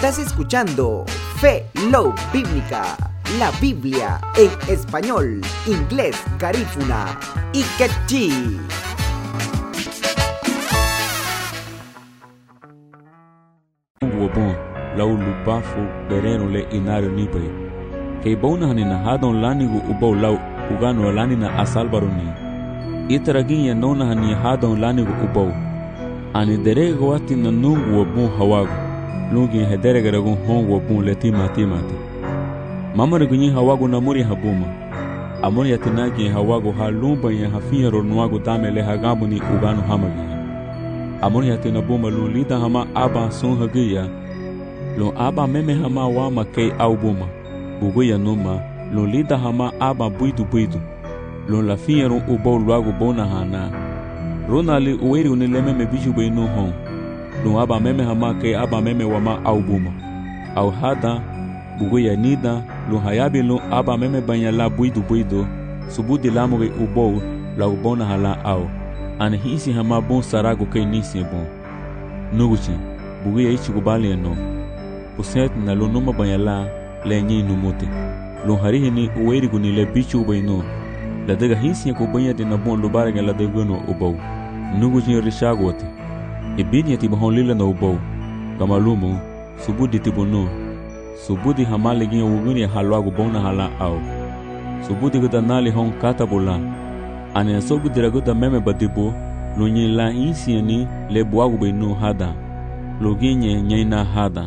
Estás escuchando Fe Love Bíblica, la Biblia en español, inglés, garífuna y quechí. Wobon lau lupafu bereno le inario nipe ke bona ni na hadon lanigu ubo lau ugano lanina asalbaruni itaragin ya nona ni hadon lanigu ubo ani derego wati na nungu wobon hawagu lungi hederega ragun hon wobon le timati mamare gunyi hawagu na muri habuma amori yatinagi hawagu halumba ya hafiero nuagu damele hagabuni ugano hamagi amori yatina buma lu lida hama aba son hagiya lo aba meme hama wa makei au buma buguya numa lo lida hama aba buidu lo la fiero ubo luagu bona hana ronali uweri unileme me biju beinu hon lo aba meme hama kei aba meme wama au buma au hada buguya nida lo hayabi lo aba meme banyala buidu subudi lamuge ubo la ubona hala au ana hisi hama bon sarago kei nisi bon nuguchi buguya ichi kubali no puset na lo numa banyala lenye numuti lo harihi ni uweri guni le bichu bayno la daga hisi ko banya de na bon lo barga la daga no ubo nuguchi rishagote ibini ti bon lila no ubo kamalumu subudi tibono subudi hamale gi uguni halwago bona hala au subudi gudanali hon katabola ane sogu dirago da meme badibo lo nyi la insiani le buagu bayno hada lo ginye nyaina hada.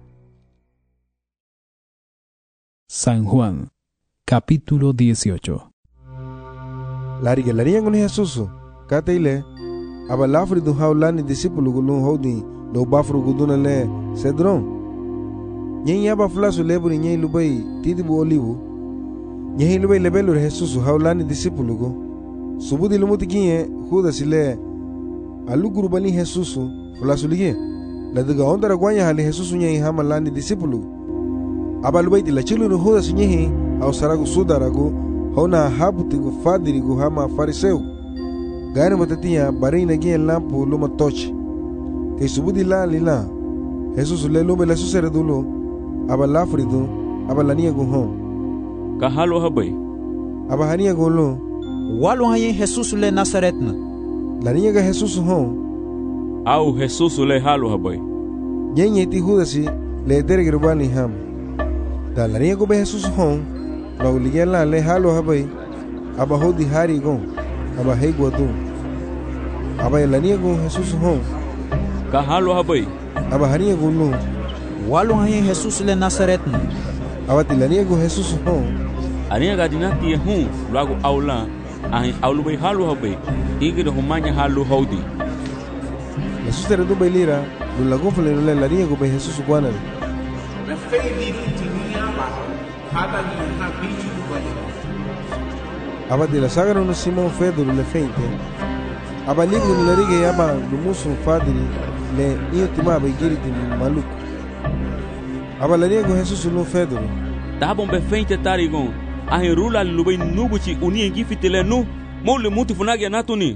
San Juan, capítulo 18. Lariga con Jesús, Kataile, Abalafri do Haulani discípulo gulun holding, no bafro guduna le cedron. Nyen yaba flasu leburi nyen lubai tidibu olivo. Nyen lubai lebelo Jesús Haulani discípulo go. Subudi lumuti kinye Judas ile aluguru bani Jesús flasu lige. La daga ondara gwanya hali Jesús nyen hamalani discípulo. Abalubaiti la chilo no Judas nyehi au saragu sudaragu hona habutigu fadirigu hama fariseu gari matatia barina gien lampu luma tochi te subudi la lila Jesus le lume la suseredulo abalafridu abalania gu hon kahalo habai abahania gu lo walo haye Jesus le Nazaretna la niña ga Jesus hon au Jesus le halo habai nyenye ti Judasi le deregrubani ham da la niña go be Jesus hon la uligela le halo habai aba hodi hari gon aba hegwa dum aba la niña go Jesus hon ka halo habai aba hania go no walo haye Jesus le Nazaretna aba ti la niña go Jesus hon ania ga dinati hu lago aula ai aulu bai halo habai igiro humanya halo hodi Jesus tere do bailira lo lago fle le la niña go be Jesus guanal be fei hada ni ha bichu bani aba de la sagra no Simon Pedro le feinte aba ligu le rige aba lumusu fadiri le iotima ba giriti maluco aba la nego Jesus no Pedro dabon be feinte tarigon a herula lubai nuguchi uni ngifitele nu mo le muti funagi anatuni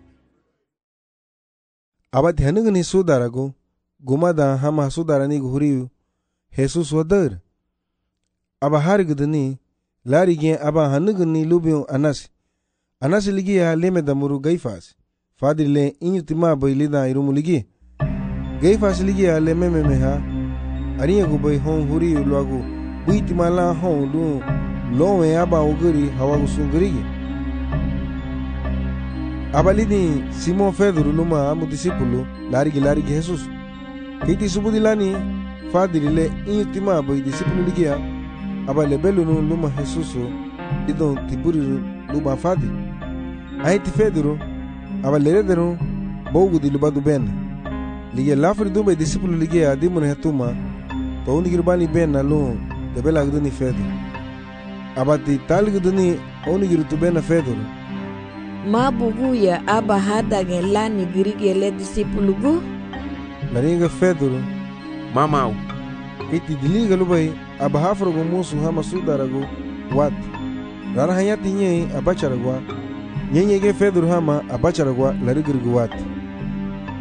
aba de hanugni sudarago gumada hama sudarani guriu Jesus wadar aba harigudni larigien aba hanugni lubion anas ligia leme da muru gaifas fadile inyutima bailida irumuligi gaifas ligia leme meha ariya go bay hon huri lagu buitima la hon lu lowe aba oguri hawagu sungurigi abalidi Simon Pedro luma amu discípulo larigi Jesus kiti subudilani fadile inyutima bay discípulo ligia aba lebelu no luma Jesus idon tiburi luma fadi aiti Pedro aba leredero bogu di lubadu ben liga lafri dumbe discípulo liga dimon hetuma to undi girbani ben na lo de bela gduni Pedro aba ti tal gduni oni girtu ben Pedro mabuguya aba hada gelani girige le discípulo gu laringa Pedro mamau iti diliga lubai aba hafro go musu hama sudarago wat rara hayati nye abacharagwa nyenye ge Pedro hama abacharagwa larigirgu wat